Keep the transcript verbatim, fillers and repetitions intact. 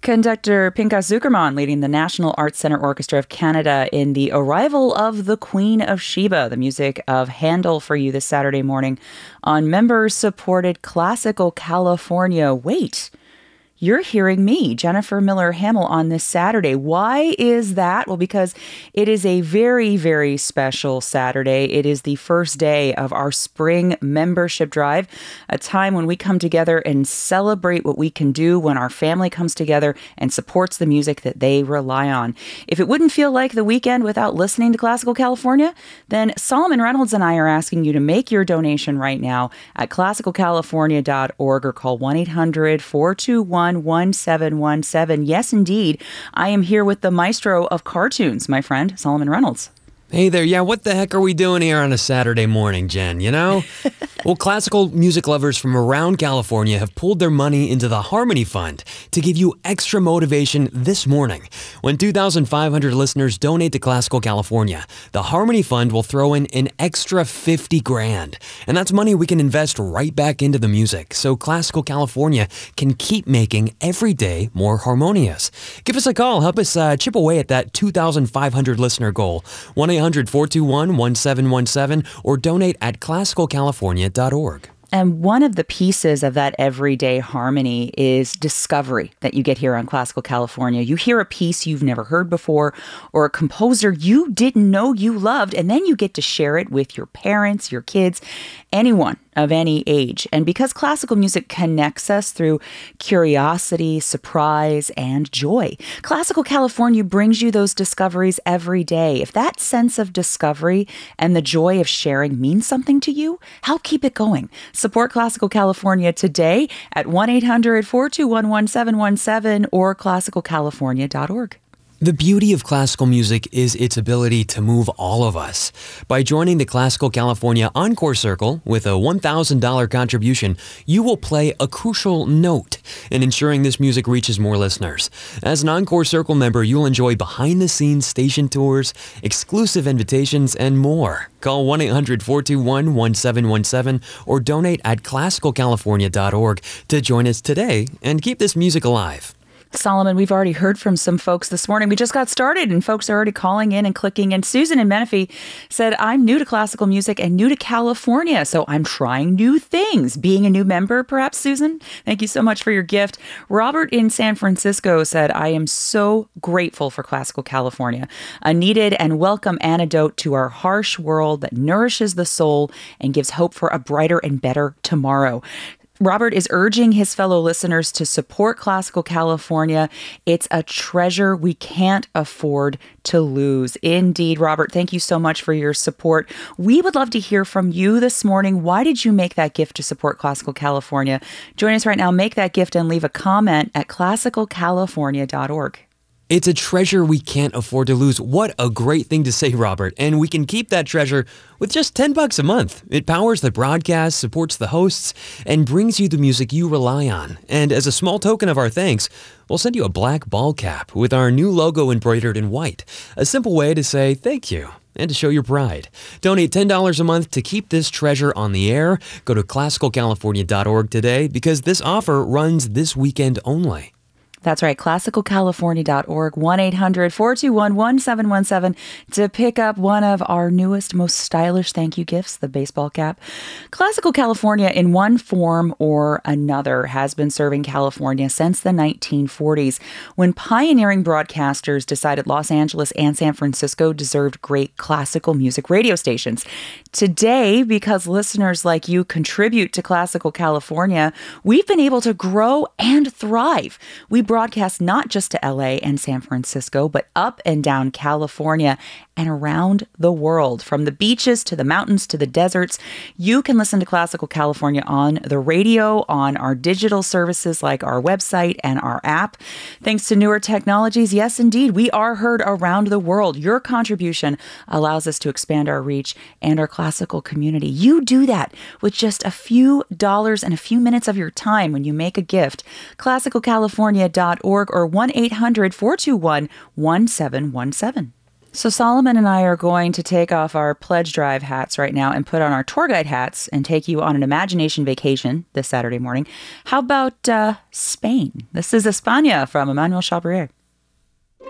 Conductor Pinchas Zukerman leading the National Arts Centre Orchestra of Canada in the Arrival of the Queen of Sheba, the music of Handel for you this Saturday morning on member-supported Classical California. Wait, you're hearing me, Jennifer Miller Hamill, on this Saturday. Why is that? Well, because it is a very, very special Saturday. It is the first day of our spring membership drive, a time when we come together and celebrate what we can do when our family comes together and supports the music that they rely on. If it wouldn't feel like the weekend without listening to Classical California, then Solomon Reynolds and I are asking you to make your donation right now at classical california dot org or call one eight hundred four two one one seven one seven. Yes, indeed. I am here with the maestro of cartoons, my friend, Solomon Reynolds. Hey there, yeah, what the heck are we doing here on a Saturday morning, Jen, you know? Well, classical music lovers from around California have pulled their money into the Harmony Fund to give you extra motivation this morning. When two thousand five hundred listeners donate to Classical California, the Harmony Fund will throw in an extra fifty grand. And that's money we can invest right back into the music, so Classical California can keep making every day more harmonious. Give us a call, help us uh, chip away at that two thousand five hundred listener goal. one eight hundred four two one one seven one seven or donate at classical california dot org. And one of the pieces of that everyday harmony is discovery that you get here on Classical California. You hear a piece you've never heard before or a composer you didn't know you loved, and then you get to share it with your parents, your kids, anyone of any age. And because classical music connects us through curiosity, surprise, and joy, Classical California brings you those discoveries every day. If that sense of discovery and the joy of sharing means something to you, help keep it going. Support Classical California today at one eight hundred four two one one seven one seven or classical california dot org. The beauty of classical music is its ability to move all of us. By joining the Classical California Encore Circle with a one thousand dollars contribution, you will play a crucial note in ensuring this music reaches more listeners. As an Encore Circle member, you'll enjoy behind-the-scenes station tours, exclusive invitations, and more. Call one eight hundred four two one one seven one seven or donate at classical california dot org to join us today and keep this music alive. Solomon, we've already heard from some folks this morning. We just got started and folks are already calling in and clicking. And Susan in Menifee said, I'm new to classical music and new to California, so I'm trying new things. Being a new member, perhaps, Susan? Thank you so much for your gift. Robert in San Francisco said, I am so grateful for Classical California, a needed and welcome antidote to our harsh world that nourishes the soul and gives hope for a brighter and better tomorrow. Robert is urging his fellow listeners to support Classical California. It's a treasure we can't afford to lose. Indeed, Robert, thank you so much for your support. We would love to hear from you this morning. Why did you make that gift to support Classical California? Join us right now. Make that gift and leave a comment at classical california dot org. It's a treasure we can't afford to lose. What a great thing to say, Robert. And we can keep that treasure with just ten bucks a month. It powers the broadcast, supports the hosts, and brings you the music you rely on. And as a small token of our thanks, we'll send you a black ball cap with our new logo embroidered in white. A simple way to say thank you and to show your pride. Donate ten dollars a month to keep this treasure on the air. Go to classical california dot org today because this offer runs this weekend only. That's right, classical california dot org, one eight hundred four two one one seven one seven to pick up one of our newest, most stylish thank you gifts, the baseball cap. Classical California, in one form or another, has been serving California since the nineteen forties, when pioneering broadcasters decided Los Angeles and San Francisco deserved great classical music radio stations. Today, because listeners like you contribute to Classical California, we've been able to grow and thrive. We broadcast not just to L A and San Francisco, but up and down California and around the world. From the beaches to the mountains to the deserts, you can listen to Classical California on the radio, on our digital services like our website and our app. Thanks to newer technologies, yes, indeed, we are heard around the world. Your contribution allows us to expand our reach and our classical community. You do that with just a few dollars and a few minutes of your time when you make a gift. classical california dot org or one eight hundred four two one one seven one seven. So Solomon and I are going to take off our pledge drive hats right now and put on our tour guide hats and take you on an imagination vacation this Saturday morning. How about uh, Spain? This is España from Emmanuel Chabrier.